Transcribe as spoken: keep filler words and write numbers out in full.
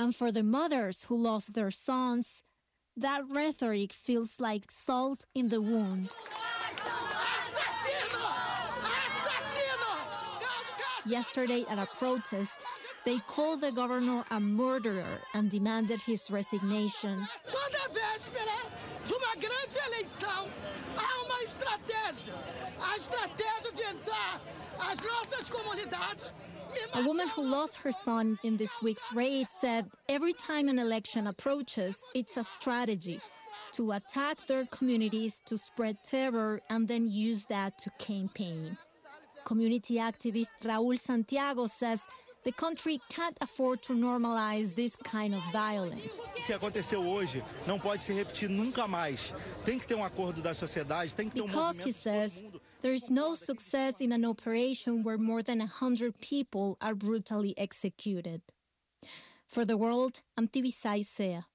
And for the mothers who lost their sons, that rhetoric feels like salt in the wound. Yesterday at a protest, they called the governor a murderer and demanded his resignation. Toda véspera de uma grande eleição, há uma estratégia. A estratégia de entrar as nossas comunidades. A woman who lost her son in this week's raid said every time an election approaches, it's a strategy to attack their communities, to spread terror, and then use that to campaign. Community activist Raúl Santiago says the country can't afford to normalize this kind of violence. O que aconteceu hoje não pode se repetir nunca mais. Tem que ter um acordo da sociedade, tem que ter um movimento. Because, he says, there is no success in an operation where more than one hundred people are brutally executed. For The World, I'm Tibisay Sea.